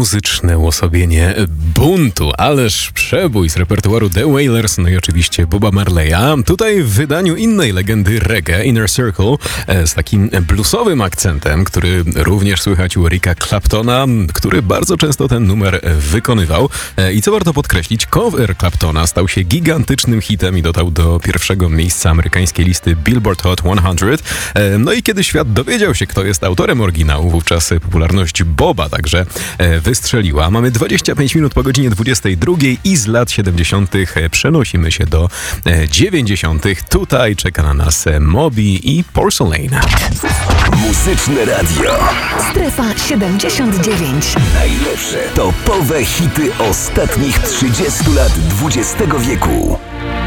muzyczne uosobienie buntu, ależ przebój z repertuaru The Wailers, no i oczywiście Boba Marleya. Tutaj w wydaniu innej legendy reggae, Inner Circle, z takim bluesowym akcentem, który również słychać u Erika Claptona, który bardzo często ten numer wykonywał. I co warto podkreślić, cover Claptona stał się gigantycznym hitem i dotarł do pierwszego miejsca amerykańskiej listy Billboard Hot 100. No i kiedy świat dowiedział się, kto jest autorem oryginału, wówczas popularność Boba także wystrzeliła. Mamy 25 minut po godzinie 22 i z lat 70. przenosimy się do 90. Tutaj czeka na nas Moby i Porcelain. Muzyczne radio. Strefa 79. Najlepsze topowe hity ostatnich 30 lat XX wieku.